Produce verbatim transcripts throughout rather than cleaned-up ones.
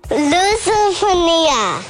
Lusofonia.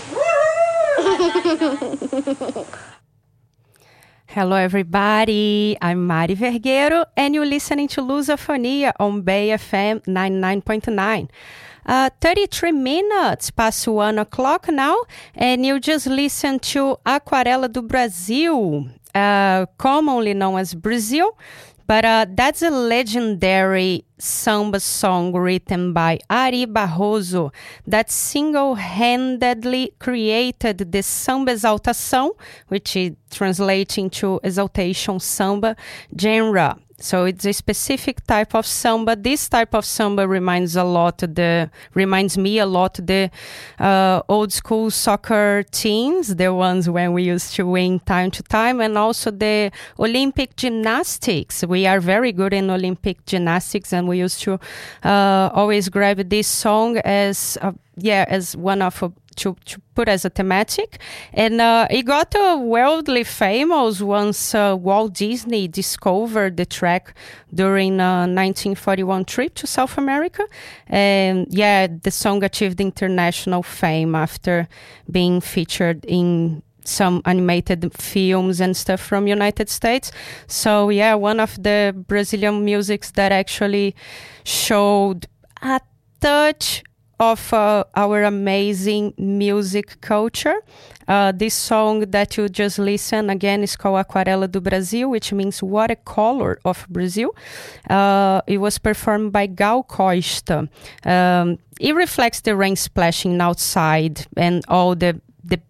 Hello everybody, I'm Mari Vergueiro and you're listening to Lusofonia on Bay F M ninety-nine point nine. Uh, thirty-three minutes past one o'clock now, and you just listened to Aquarela do Brasil, uh, commonly known as Brazil, but uh, that's a legendary samba song written by Ari Barroso that single-handedly created the samba exaltação, which is translating to exaltation samba genre. So it's a specific type of samba. This type of samba reminds a lot the reminds me a lot the uh, old school soccer teams, the ones when we used to win time to time, and also the Olympic gymnastics. We are very good in Olympic gymnastics, and we used to uh, always grab this song as uh, yeah as one of a, To, to put as a thematic, and uh, it got uh, worldly famous once uh, Walt Disney discovered the track during a nineteen forty-one trip to South America, and yeah, the song achieved international fame after being featured in some animated films and stuff from United States. So yeah, one of the Brazilian musics that actually showed a touch of uh, our amazing music culture. Uh, this song that you just listened again is called Aquarela do Brasil, which means watercolor of Brazil. Uh, it was performed by Gal Costa. Um, it reflects the rain splashing outside and all the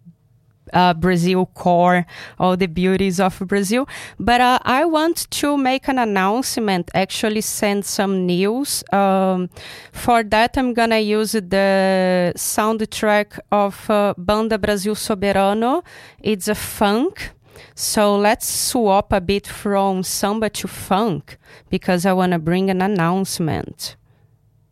Uh, Brazil core, all the beauties of Brazil. But uh, I want to make an announcement, actually send some news. Um, for that, I'm going to use the soundtrack of uh, Banda Brasil Soberano. It's a funk. So let's swap a bit from samba to funk because I want to bring an announcement.